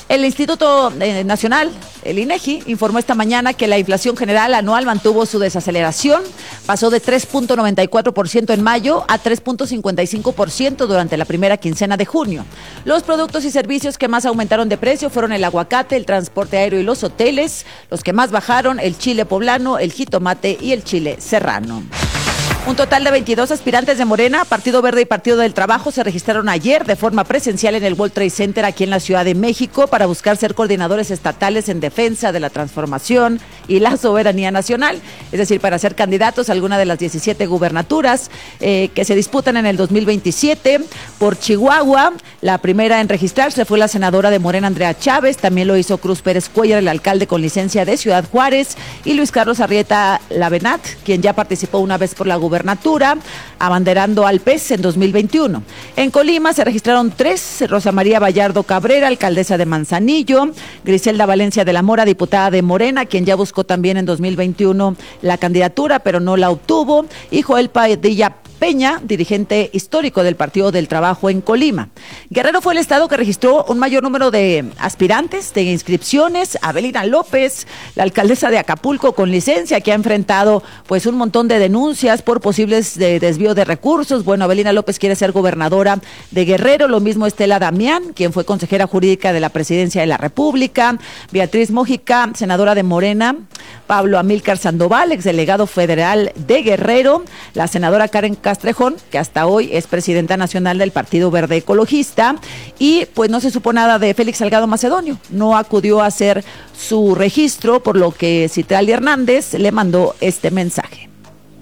El Instituto Nacional, el INEGI, informó esta mañana que la inflación general anual mantuvo su desaceleración, pasó de 3.94% en mayo a 3.55% durante la primera quincena de junio. Los productos y servicios que más aumentaron de precio fueron el aguacate, el transporte aéreo y los hoteles. Los que más bajaron, el chile poblano, el jitomate y el chile serrano. Un total de 22 aspirantes de Morena, Partido Verde y Partido del Trabajo se registraron ayer de forma presencial en el World Trade Center aquí en la Ciudad de México para buscar ser coordinadores estatales en defensa de la transformación y la soberanía nacional, es decir, para ser candidatos a alguna de las 17 gubernaturas que se disputan en el 2027. Por Chihuahua, la primera en registrarse fue la senadora de Morena, Andrea Chávez, también lo hizo Cruz Pérez Cuellar, el alcalde con licencia de Ciudad Juárez, y Luis Carlos Arrieta Lavenat, quien ya participó una vez por la gubernatura, abanderando al PES en 2021. En Colima se registraron 3, Rosa María Vallardo Cabrera, alcaldesa de Manzanillo, Griselda Valencia de la Mora, diputada de Morena, quien ya buscó también en 2021 la candidatura, pero no la obtuvo, y Joel Padilla Peña, dirigente histórico del Partido del Trabajo en Colima. Guerrero fue el estado que registró un mayor número de aspirantes, de inscripciones. Abelina López, la alcaldesa de Acapulco con licencia, que ha enfrentado pues un montón de denuncias por posibles desvío de recursos. Bueno, Abelina López quiere ser gobernadora de Guerrero, lo mismo Estela Damián, quien fue consejera jurídica de la Presidencia de la República, Beatriz Mójica, senadora de Morena, Pablo Amílcar Sandoval, exdelegado federal de Guerrero, la senadora Karen Castrejón, que hasta hoy es presidenta nacional del Partido Verde Ecologista, y pues no se supo nada de Félix Salgado Macedonio, no acudió a hacer su registro, por lo que Citlali Hernández le mandó este mensaje.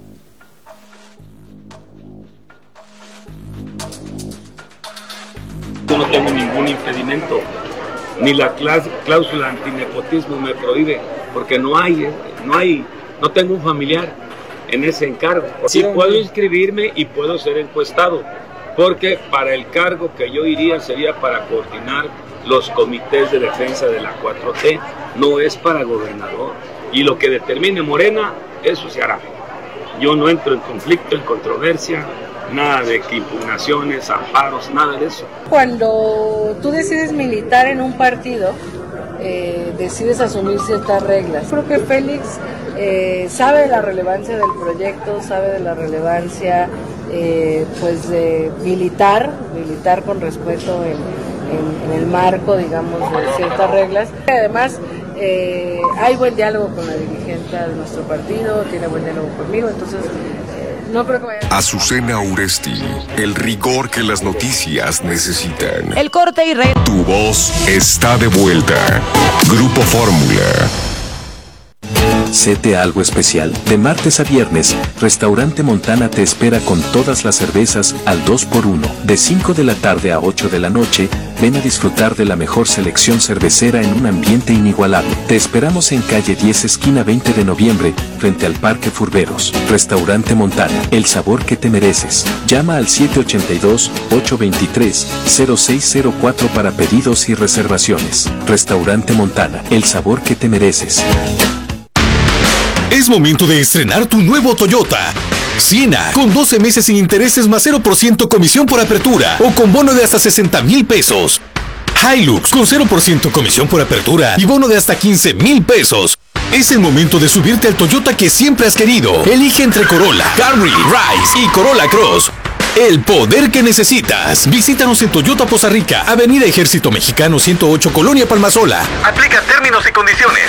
Yo no tengo ningún impedimento, ni la cláusula antinepotismo me prohíbe, porque no tengo un familiar en ese encargo. Sí puedo inscribirme y puedo ser encuestado, porque para el cargo que yo iría sería para coordinar los comités de defensa de la 4T, no es para gobernador. Y lo que determine Morena, eso se hará. Yo no entro en conflicto, en controversia, nada de que impugnaciones, amparos, nada de eso. Cuando tú decides militar en un partido, decides asumir ciertas reglas. Creo que Félix sabe de la relevancia del proyecto, sabe de la relevancia pues de militar con respeto en el marco, digamos, de ciertas reglas. Además, hay buen diálogo con la dirigente de nuestro partido, tiene buen diálogo conmigo, entonces no creo que vaya. Azucena Uresti, el rigor que las noticias necesitan. El corte y Tu voz está de vuelta. Grupo Fórmula. Sete algo especial. De martes a viernes, Restaurante Montana te espera con todas las cervezas al 2x1. De 5 de la tarde a 8 de la noche, ven a disfrutar de la mejor selección cervecera en un ambiente inigualable. Te esperamos en calle 10, esquina 20 de noviembre, frente al Parque Furberos. Restaurante Montana, el sabor que te mereces. Llama al 782-823-0604 para pedidos y reservaciones. Restaurante Montana, el sabor que te mereces. Es momento de estrenar tu nuevo Toyota Siena, con 12 meses sin intereses más 0% comisión por apertura o con bono de hasta 60,000 pesos. Hilux, con 0% comisión por apertura y bono de hasta 15,000 pesos. Es el momento de subirte al Toyota que siempre has querido. Elige entre Corolla, Camry, Rise y Corolla Cross. El poder que necesitas. Visítanos en Toyota Poza Rica, Avenida Ejército Mexicano 108, Colonia Palmasola. Aplica términos y condiciones.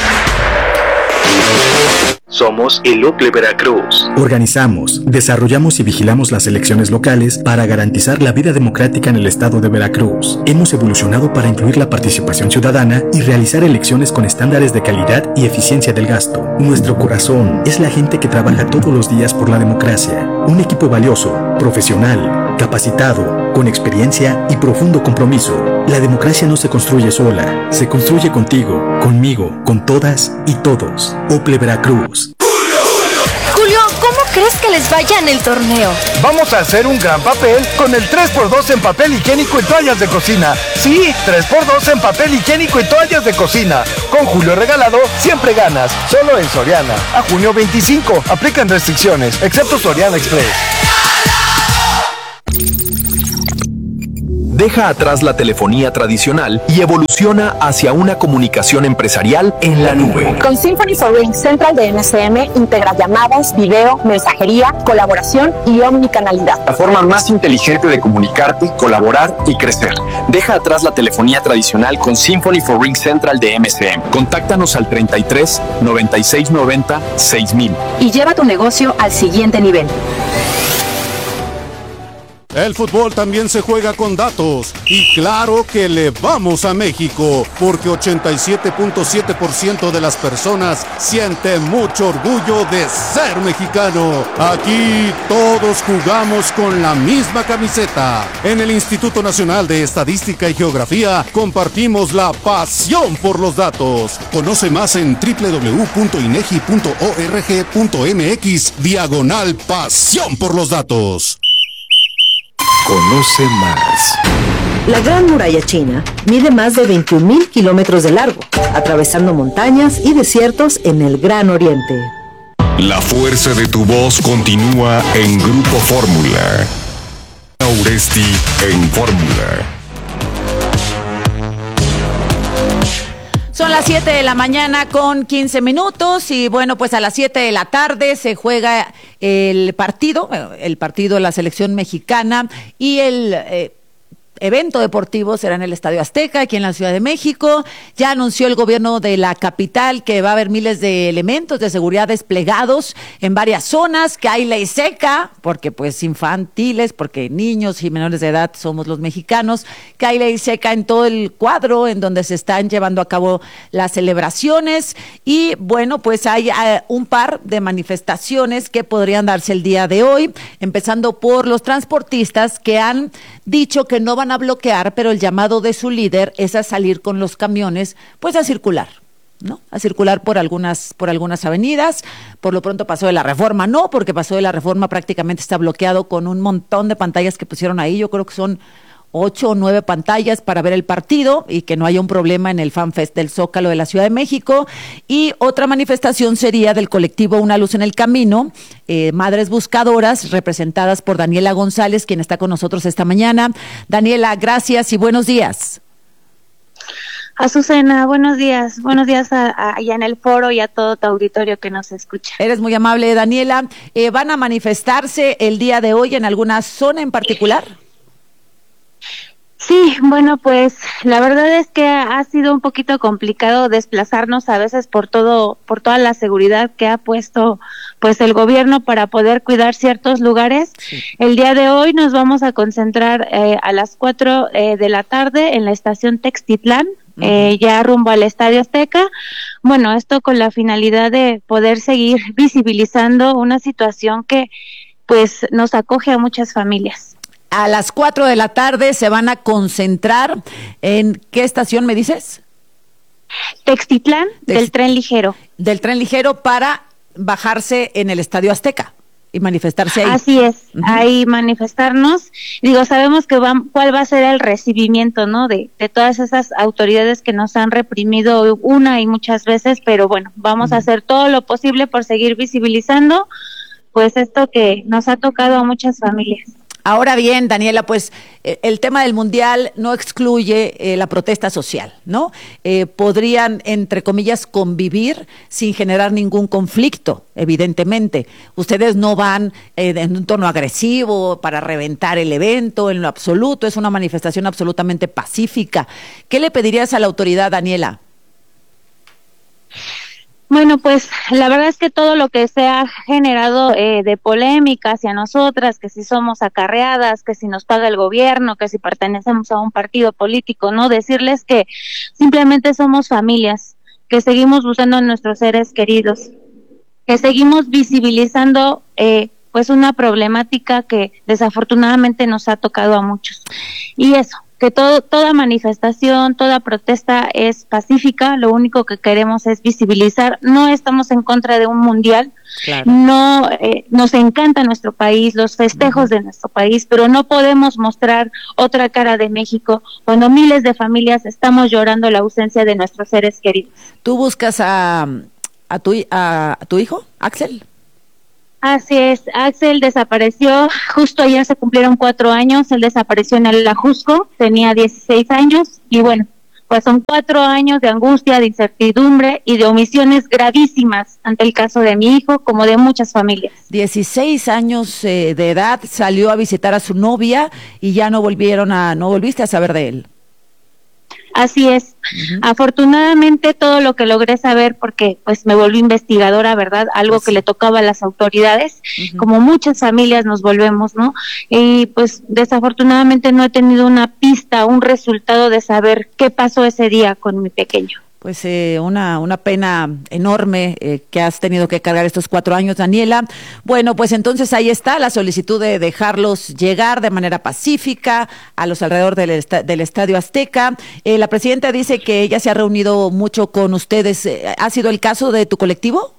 Somos el OCLE Veracruz. Organizamos, desarrollamos y vigilamos las elecciones locales para garantizar la vida democrática en el estado de Veracruz. Hemos evolucionado para incluir la participación ciudadana y realizar elecciones con estándares de calidad y eficiencia del gasto. Nuestro corazón es la gente que trabaja todos los días por la democracia. Un equipo valioso, profesional, capacitado, con experiencia y profundo compromiso. La democracia no se construye sola, se construye contigo, conmigo, con todas y todos. OCLE Veracruz. Julio, ¿cómo crees que les vaya en el torneo? Vamos a hacer un gran papel con el 3x2 en papel higiénico y toallas de cocina. Sí, 3x2 en papel higiénico y toallas de cocina. Con Julio Regalado, siempre ganas. Solo en Soriana. A junio 25. Aplican restricciones, excepto Soriana Express. Deja atrás la telefonía tradicional y evoluciona hacia una comunicación empresarial en la nube. Con Symphony for Ring Central de MCM integra llamadas, video, mensajería, colaboración y omnicanalidad. La forma más inteligente de comunicarte, colaborar y crecer. Deja atrás la telefonía tradicional con Symphony for Ring Central de MCM. Contáctanos al 33 96 90 6000 y lleva tu negocio al siguiente nivel. El fútbol también se juega con datos y claro que le vamos a México porque 87.7% de las personas sienten mucho orgullo de ser mexicano. Aquí todos jugamos con la misma camiseta. En el Instituto Nacional de Estadística y Geografía compartimos la pasión por los datos. Conoce más en www.inegi.org.mx/pasión por los datos. Conoce más. La Gran Muralla China mide más de 21,000 kilómetros de largo, atravesando montañas y desiertos en el Gran Oriente. La fuerza de tu voz continúa en Grupo Fórmula. Uresti en Fórmula. Son las 7 de la mañana con 15 minutos y bueno, pues a las 7 de la tarde se juega el partido de la selección mexicana y el evento deportivo será en el Estadio Azteca, aquí en la Ciudad de México. Ya anunció el gobierno de la capital que va a haber miles de elementos de seguridad desplegados en varias zonas, que hay ley seca, porque pues infantiles, porque niños y menores de edad somos los mexicanos, que hay ley seca en todo el cuadro en donde se están llevando a cabo las celebraciones y bueno, pues hay un par de manifestaciones que podrían darse el día de hoy, empezando por los transportistas que han dicho que no van a bloquear, pero el llamado de su líder es a salir con los camiones, pues a circular, ¿no? A circular por algunas avenidas. Por lo pronto Paso de la Reforma no, porque Paso de la Reforma prácticamente está bloqueado con un montón de pantallas que pusieron ahí. Yo creo que son 8 o 9 pantallas para ver el partido y que no haya un problema en el FanFest del Zócalo de la Ciudad de México. Y otra manifestación sería del colectivo Una Luz en el Camino, Madres Buscadoras, representadas por Daniela González, quien está con nosotros esta mañana. Daniela, gracias y buenos días. Azucena, buenos días allá en el foro y a todo tu auditorio que nos escucha. Eres muy amable, Daniela. ¿Van a manifestarse el día de hoy en alguna zona en particular? Sí, bueno, pues la verdad es que ha sido un poquito complicado desplazarnos a veces por toda la seguridad que ha puesto pues el gobierno para poder cuidar ciertos lugares. Sí. El día de hoy nos vamos a concentrar a las 4 de la tarde en la estación Textitlán, ya rumbo al Estadio Azteca. Bueno, esto con la finalidad de poder seguir visibilizando una situación que pues nos acoge a muchas familias. A las 4 de la tarde se van a concentrar ¿en qué estación me dices? Textitlán, del tren ligero. Del tren ligero para bajarse en el Estadio Azteca y manifestarse ahí. Así es, ahí manifestarnos. Digo, sabemos que cuál va a ser el recibimiento, ¿no? De todas esas autoridades que nos han reprimido una y muchas veces, pero bueno, vamos a hacer todo lo posible por seguir visibilizando, pues esto que nos ha tocado a muchas familias. Ahora bien, Daniela, pues el tema del Mundial no excluye la protesta social, ¿no? Podrían, entre comillas, convivir sin generar ningún conflicto, evidentemente. Ustedes no van en un tono agresivo para reventar el evento, en lo absoluto, es una manifestación absolutamente pacífica. ¿Qué le pedirías a la autoridad, Daniela? Bueno, pues la verdad es que todo lo que se ha generado de polémica hacia nosotras, que si somos acarreadas, que si nos paga el gobierno, que si pertenecemos a un partido político, ¿no? Decirles que simplemente somos familias, que seguimos buscando a nuestros seres queridos, que seguimos visibilizando pues una problemática que desafortunadamente nos ha tocado a muchos. Y eso, que toda manifestación, toda protesta es pacífica, lo único que queremos es visibilizar, no estamos en contra de un mundial, claro. No nos encanta nuestro país, los festejos de nuestro país, pero no podemos mostrar otra cara de México cuando miles de familias estamos llorando la ausencia de nuestros seres queridos. ¿Tú buscas a tu hijo, Axel? Así es, Axel desapareció, justo ayer se cumplieron 4 años, él desapareció en el Ajusco, tenía 16 años y bueno, pues son 4 años de angustia, de incertidumbre y de omisiones gravísimas ante el caso de mi hijo, como de muchas familias. 16 años de edad, salió a visitar a su novia y ya no volviste a saber de él. Así es. Afortunadamente todo lo que logré saber, porque pues me volví investigadora, ¿verdad? Algo que le tocaba a las autoridades, como muchas familias nos volvemos, ¿no? Y pues desafortunadamente no he tenido una pista, un resultado de saber qué pasó ese día con mi pequeño. Pues una pena enorme que has tenido que cargar estos 4 años, Daniela. Bueno, pues entonces ahí está la solicitud de dejarlos llegar de manera pacífica a los alrededores del Estadio Azteca. La presidenta dice que ella se ha reunido mucho con ustedes. ¿Ha sido el caso de tu colectivo?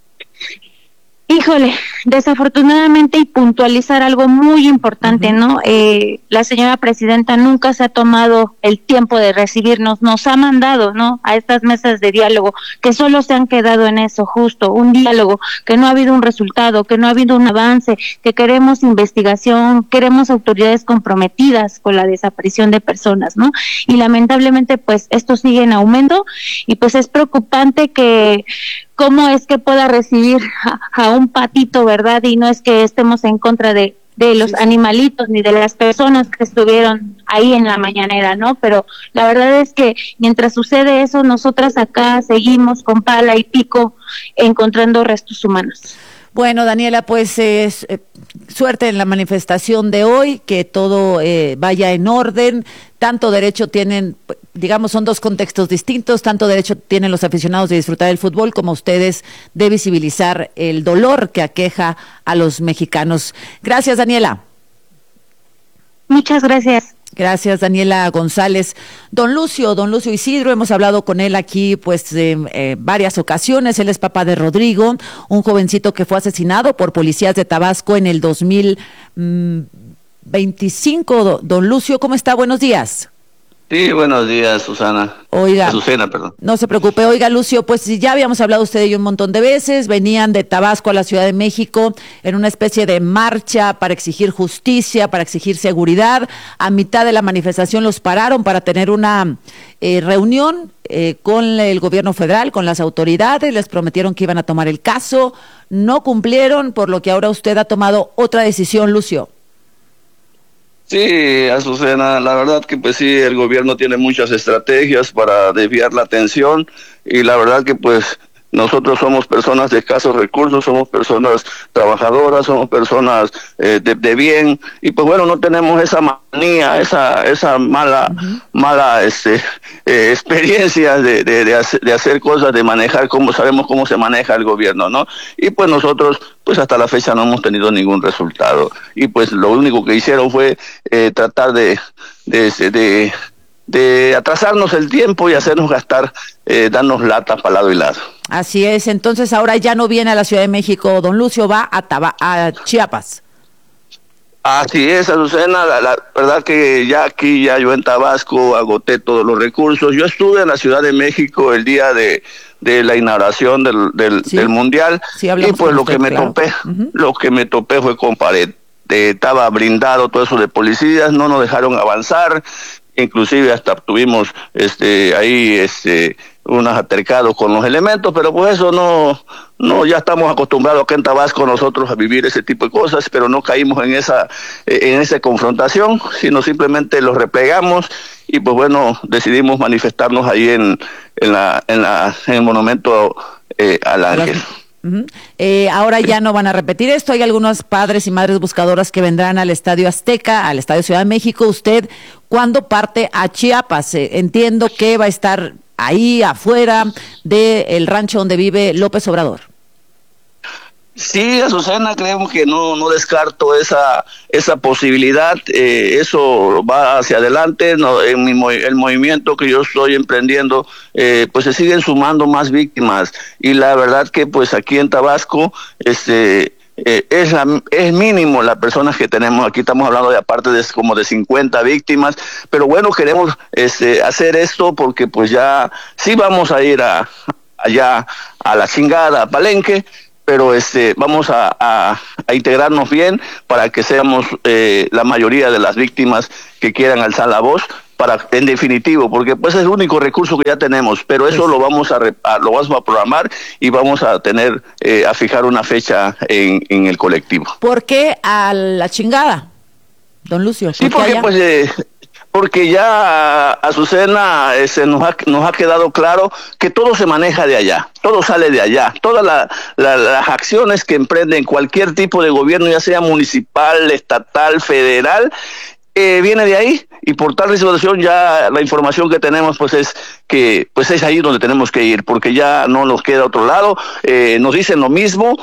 Híjole, desafortunadamente, y puntualizar algo muy importante, ¿no? La señora presidenta nunca se ha tomado el tiempo de recibirnos, nos ha mandado, ¿no?, a estas mesas de diálogo, que solo se han quedado en eso, justo, un diálogo, que no ha habido un resultado, que no ha habido un avance, que queremos investigación, queremos autoridades comprometidas con la desaparición de personas, ¿no? Y lamentablemente, pues, esto sigue en aumento, y pues es preocupante que cómo es que pueda recibir a un patito, ¿verdad? Y no es que estemos en contra de los animalitos ni de las personas que estuvieron ahí en la mañanera, ¿no? Pero la verdad es que mientras sucede eso, nosotras acá seguimos con pala y pico encontrando restos humanos. Bueno, Daniela, pues suerte en la manifestación de hoy, que todo vaya en orden. Tanto derecho tienen, digamos, son dos contextos distintos, tanto derecho tienen los aficionados de disfrutar del fútbol como ustedes de visibilizar el dolor que aqueja a los mexicanos. Gracias, Daniela. Muchas gracias. Gracias, Daniela González. Don Lucio Isidro, hemos hablado con él aquí pues varias ocasiones. Él es papá de Rodrigo, un jovencito que fue asesinado por policías de Tabasco en el 2025. Don Lucio, ¿cómo está? Buenos días. Sí, buenos días, Susana. Oiga, Azucena, perdón. No se preocupe. Oiga, Lucio, pues ya habíamos hablado usted de ello un montón de veces. Venían de Tabasco a la Ciudad de México en una especie de marcha para exigir justicia, para exigir seguridad. A mitad de la manifestación los pararon para tener una reunión con el gobierno federal, con las autoridades. Les prometieron que iban a tomar el caso. No cumplieron, por lo que ahora usted ha tomado otra decisión, Lucio. Sí, Azucena, la verdad que pues sí, el gobierno tiene muchas estrategias para desviar la atención y la verdad que pues nosotros somos personas de escasos recursos, somos personas trabajadoras, somos personas de bien y pues bueno, no tenemos esa manía, esa mala experiencia de hacer cosas, de manejar como sabemos cómo se maneja el gobierno, ¿no? Y pues nosotros pues hasta la fecha no hemos tenido ningún resultado y pues lo único que hicieron fue tratar de atrasarnos el tiempo y hacernos gastar, darnos latas para lado y lado. Así es, entonces ahora ya no viene a la Ciudad de México, don Lucio, va a Chiapas. Así es, Azucena, la verdad que ya yo en Tabasco agoté todos los recursos. Yo estuve en la Ciudad de México el día de la inauguración del Mundial y pues lo que me topé fue con pared. Estaba blindado todo eso de policías, no nos dejaron avanzar. Inclusive hasta tuvimos ahí unos altercados con los elementos, pero pues eso no ya estamos acostumbrados acá en Tabasco nosotros a vivir ese tipo de cosas, pero no caímos en esa confrontación, sino simplemente los replegamos y pues bueno, decidimos manifestarnos ahí en el monumento al Ángel. Ahora ya no van a repetir esto. Hay algunos padres y madres buscadoras que vendrán al Estadio Azteca, al Estadio Ciudad de México. ¿Usted cuándo parte a Chiapas? Entiendo que va a estar ahí afuera del rancho donde vive López Obrador. Sí, Azucena, creemos que no descarto esa posibilidad, eso va hacia adelante, el movimiento que yo estoy emprendiendo, pues se siguen sumando más víctimas, y la verdad que pues aquí en Tabasco, es mínimo las personas que tenemos aquí, estamos hablando de aparte de como de 50 víctimas, pero bueno, queremos hacer esto porque pues ya sí vamos a ir allá a la chingada, a Palenque, pero vamos a integrarnos bien para que seamos la mayoría de las víctimas que quieran alzar la voz, en definitivo, porque pues es el único recurso que ya tenemos, pero eso lo vamos a programar y vamos a tener a fijar una fecha en el colectivo. ¿Por qué a la chingada, don Lucio? Sí, porque ya Azucena nos ha quedado claro que todo se maneja de allá, todo sale de allá, todas las acciones que emprenden cualquier tipo de gobierno, ya sea municipal, estatal, federal, viene de ahí, y por tal situación ya la información que tenemos pues es que pues es ahí donde tenemos que ir, porque ya no nos queda otro lado. Nos dicen lo mismo,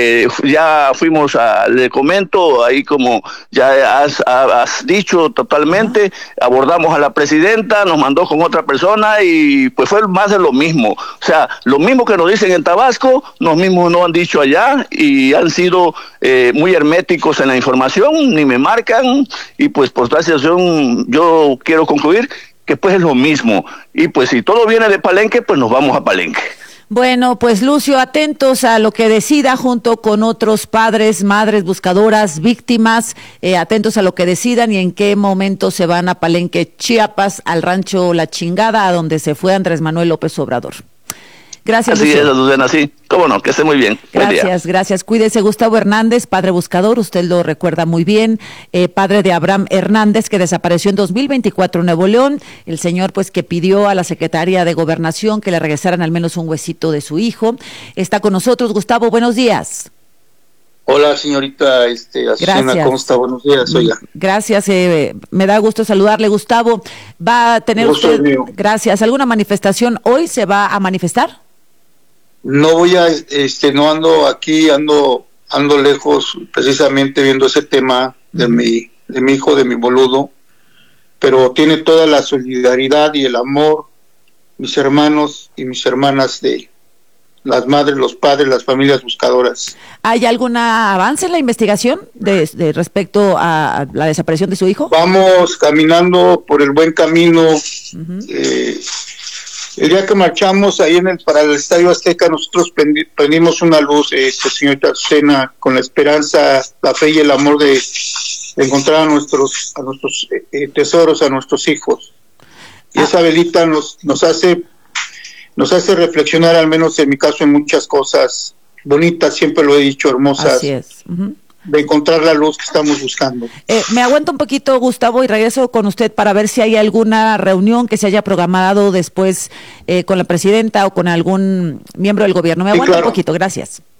ya fuimos le comento, ahí como ya has dicho totalmente, abordamos a la presidenta, nos mandó con otra persona y pues fue más de lo mismo, o sea, lo mismo que nos dicen en Tabasco, los mismos no han dicho allá, y han sido muy herméticos en la información, ni me marcan, y pues por tal situación yo quiero concluir que pues es lo mismo, y pues si todo viene de Palenque, pues nos vamos a Palenque. Bueno, pues Lucio, atentos a lo que decida junto con otros padres, madres, buscadoras, víctimas, atentos a lo que decidan y en qué momento se van a Palenque, Chiapas, al rancho La Chingada, a donde se fue Andrés Manuel López Obrador. Gracias, Lucio. Así es, Azucena, sí. Cómo no, que esté muy bien. Gracias. Cuídese. Gustavo Hernández, padre buscador, usted lo recuerda muy bien, padre de Abraham Hernández, que desapareció en 2024 en Nuevo León. El señor, pues, que pidió a la Secretaría de Gobernación que le regresaran al menos un huesito de su hijo. Está con nosotros. Gustavo, buenos días. Hola, señorita Azucena, ¿cómo está? Buenos días, oiga. Gracias, me da gusto saludarle, Gustavo. ¿Va a tener usted, gracias, alguna manifestación hoy? ¿Se va a manifestar? No voy a, no ando aquí, ando lejos, precisamente viendo ese tema de mi hijo, de mi boludo, pero tiene toda la solidaridad y el amor, mis hermanos y mis hermanas de las madres, los padres, las familias buscadoras. ¿Hay algún avance en la investigación de respecto a la desaparición de su hijo? Vamos caminando por el buen camino. El día que marchamos ahí para el Estadio Azteca, nosotros prendimos una luz, señorita Azucena, con la esperanza, la fe y el amor de encontrar a nuestros tesoros, a nuestros hijos. Y esa velita nos hace reflexionar, al menos en mi caso, en muchas cosas bonitas, siempre lo he dicho, hermosas. Así es. De encontrar la luz que estamos buscando. Me aguanto un poquito, Gustavo, y regreso con usted para ver si hay alguna reunión que se haya programado después con la presidenta o con algún miembro del gobierno. Me aguanto un poquito, gracias.